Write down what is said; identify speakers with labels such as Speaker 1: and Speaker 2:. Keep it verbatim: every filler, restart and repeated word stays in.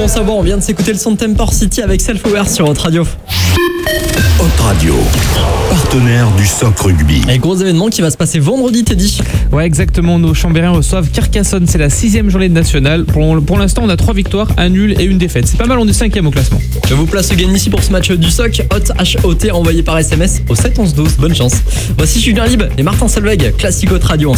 Speaker 1: en savoir, on vient de s'écouter le son de Temper City avec Self-Aware sur Hot Radio.
Speaker 2: Hot Radio, partenaire du S O C Rugby.
Speaker 1: Et gros événement qui va se passer vendredi, Teddy.
Speaker 3: Ouais, exactement. Nos Chambériens reçoivent Carcassonne. C'est la sixième journée de nationale. Pour, pour l'instant, on a trois victoires, un nul et une défaite. C'est pas mal, on est cinquième au classement.
Speaker 1: Je vous place le gagne ici pour ce match du S O C. Hot H O T envoyé par S M S au sept onze douze. Bonne chance. Voici Julien Libre et Martin Solveig, classique Hot Radio.